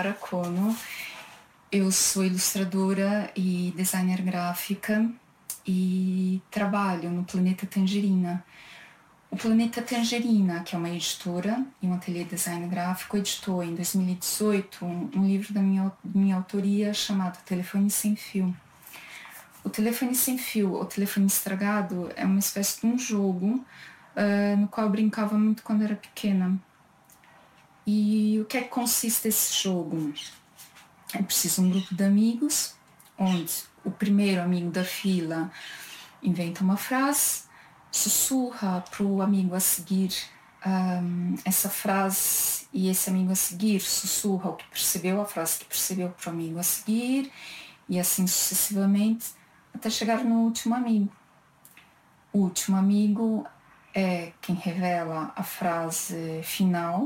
Nayara Kono, eu sou ilustradora e designer gráfica e trabalho no Planeta Tangerina. O Planeta Tangerina, que é uma editora e um ateliê de design gráfico, editou em 2018 um livro da minha autoria chamado Telefone Sem Fio. O Telefone Sem Fio, ou Telefone Estragado, é uma espécie de um jogo no qual eu brincava muito quando era pequena. E o que é que consiste esse jogo? É preciso um grupo de amigos, onde o primeiro amigo da fila inventa uma frase, sussurra para o amigo a seguir essa frase, e esse amigo a seguir sussurra o que percebeu, a frase que percebeu para o amigo a seguir, e assim sucessivamente, até chegar no último amigo. O último amigo é quem revela a frase final,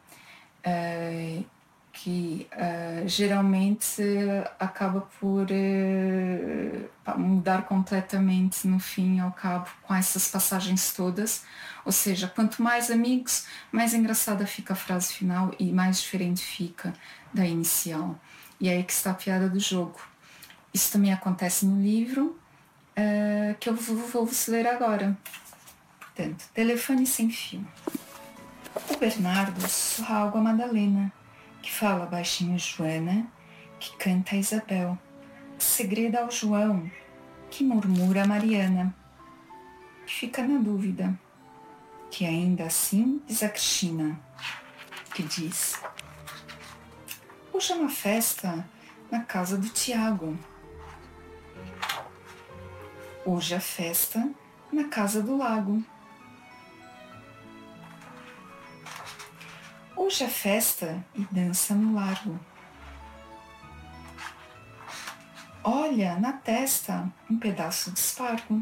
que geralmente acaba por mudar completamente no fim e ao cabo com essas passagens todas. Ou seja, quanto mais amigos, mais engraçada fica a frase final e mais diferente fica da inicial. E é aí que está a piada do jogo. Isso também acontece no livro, que eu vou ler agora. Portanto, Telefone Sem Fio. O Bernardo sussurra algo a Madalena, que fala baixinho a Joana, que canta a Isabel, que segreda ao João, que murmura a Mariana, que fica na dúvida, que ainda assim diz a Cristina, que diz: hoje é uma festa na casa do Tiago. Hoje é festa na casa do Lago. Hoje é festa e dança no largo. Olha na testa um pedaço de espargo.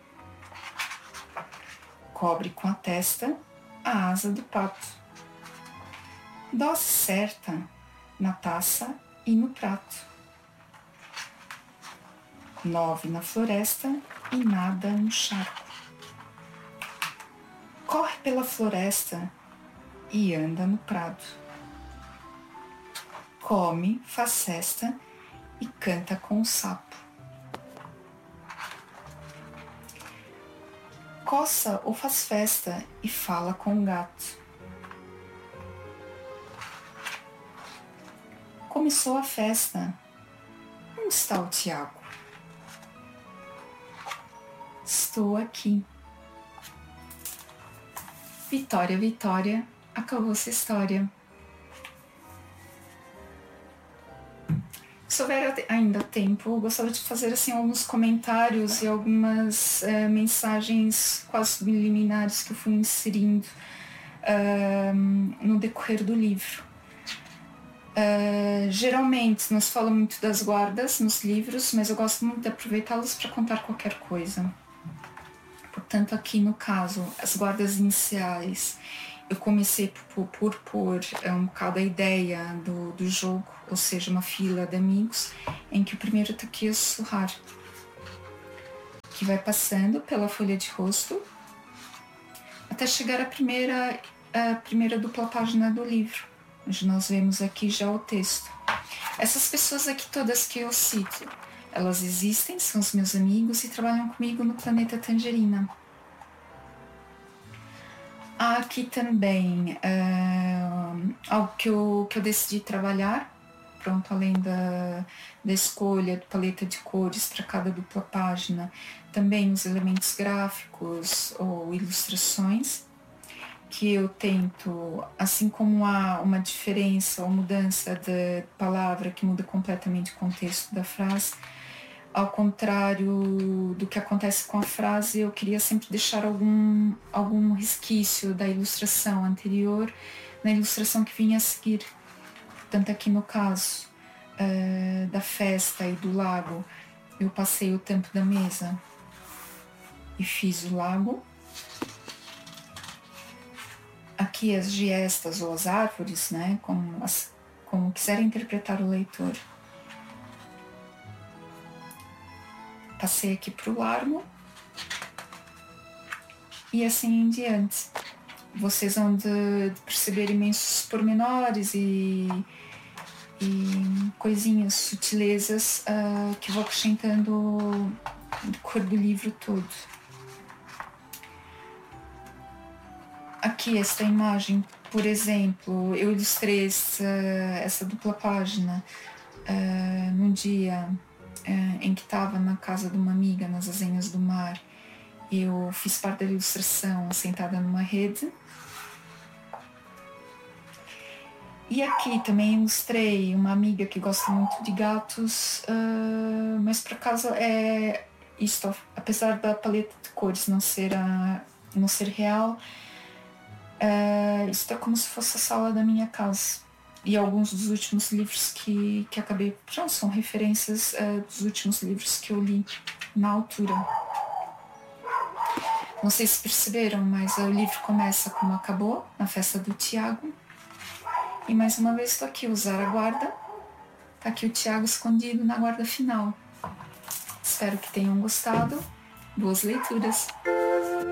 Cobre com a testa a asa do pato. Dose certa na taça e no prato. 9 na floresta e nada no charco. Corre pela floresta e anda no prado. Come, faz cesta e canta com o sapo. Coça ou faz festa e fala com o gato. Começou a festa. Onde está o Tiago? Estou aqui. Vitória, Vitória, acabou-se a história. Se houver ainda tempo, eu gostaria de fazer assim, alguns comentários e algumas mensagens quase subliminares que eu fui inserindo no decorrer do livro. Geralmente não se fala muito das guardas nos livros, mas eu gosto muito de aproveitá-los para contar qualquer coisa. Portanto, aqui no caso, as guardas iniciais, eu comecei por um bocado a ideia do jogo, ou seja, uma fila de amigos, em que o primeiro está aqui a sussurrar, que vai passando pela folha de rosto, até chegar à primeira dupla página do livro, onde nós vemos aqui já o texto. Essas pessoas aqui todas que eu cito, elas existem, são os meus amigos e trabalham comigo no Planeta Tangerina. Há aqui também algo que eu decidi trabalhar, pronto, além da escolha de paleta de cores para cada dupla página, também os elementos gráficos ou ilustrações, que eu tento, assim como há uma diferença ou mudança de palavra que muda completamente o contexto da frase, ao contrário do que acontece com a frase, eu queria sempre deixar algum resquício da ilustração anterior na ilustração que vinha a seguir. Portanto, aqui no caso da festa e do lago, eu passei o tempo da mesa e fiz o lago. Aqui as giestas ou as árvores, né, como quiser interpretar o leitor. Passei aqui para o largo e assim em diante. Vocês vão de perceber imensos pormenores e e coisinhas, sutilezas que eu vou acrescentando na cor do livro todo. Aqui, esta imagem, por exemplo, eu ilustrei essa dupla página num dia em que estava na casa de uma amiga, nas Azenhas do Mar. Eu fiz parte da ilustração sentada numa rede. E aqui também ilustrei uma amiga que gosta muito de gatos, mas por acaso isto, apesar da paleta de cores não ser real, isto é como se fosse a sala da minha casa. E alguns dos últimos livros que acabei... Já são referências dos últimos livros que eu li na altura. Não sei se perceberam, mas o livro começa como acabou, na festa do Tiago. E mais uma vez estou aqui, usar a guarda. Está aqui o Tiago escondido na guarda final. Espero que tenham gostado. Boas leituras!